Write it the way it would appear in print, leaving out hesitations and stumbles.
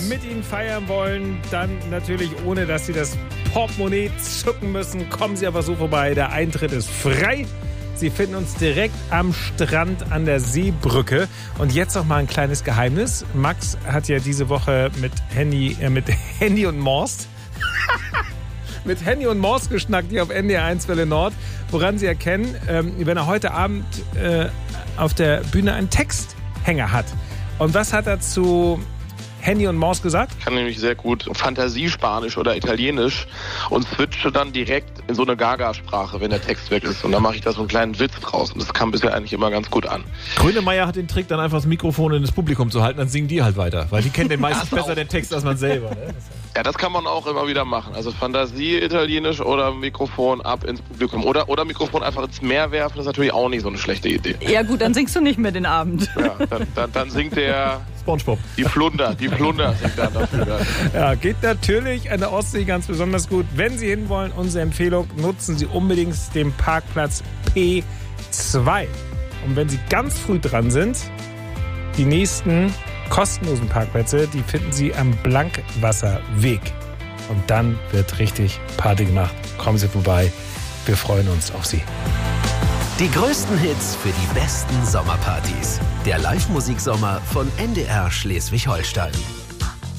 mit Ihnen feiern wollen, dann natürlich ohne, dass Sie das Portemonnaie zücken müssen, kommen Sie einfach so vorbei. Der Eintritt ist frei. Sie finden uns direkt am Strand an der Seebrücke. Und jetzt noch mal ein kleines Geheimnis. Max hat ja diese Woche mit Handy und Morst mit Henny und Morst geschnackt hier auf NDR 1 Welle Nord, woran Sie erkennen, wenn er heute Abend auf der Bühne einen Texthänger hat. Und was hat er zu Henny und Morst gesagt? Ich kann nämlich sehr gut Fantasiespanisch oder Italienisch und switche dann direkt in so eine Gaga-Sprache, wenn der Text weg ist. Und dann mache ich da so einen kleinen Witz draus. Und das kam bisher eigentlich immer ganz gut an. Grönemeyer hat den Trick, dann einfach das Mikrofon in das Publikum zu halten, dann singen die halt weiter. Weil die kennen den meistens besser den Text als man selber. Ne? Ja, das kann man auch immer wieder machen. Also Fantasie, Italienisch oder Mikrofon ab ins Publikum. Oder Mikrofon einfach ins Meer werfen, das ist natürlich auch nicht so eine schlechte Idee. Ja gut, dann singst du nicht mehr den Abend. Ja, dann singt der SpongeBob. Die Plunder singt dann dafür. Ja, geht natürlich an der Ostsee ganz besonders gut. Wenn Sie hinwollen, unsere Empfehlung, nutzen Sie unbedingt den Parkplatz P2. Und wenn Sie ganz früh dran sind, die nächsten kostenlosen Parkplätze, die finden Sie am Blankwasserweg. Und dann wird richtig Party gemacht. Kommen Sie vorbei. Wir freuen uns auf Sie. Die größten Hits für die besten Sommerpartys. Der Live-Musiksommer von NDR Schleswig-Holstein.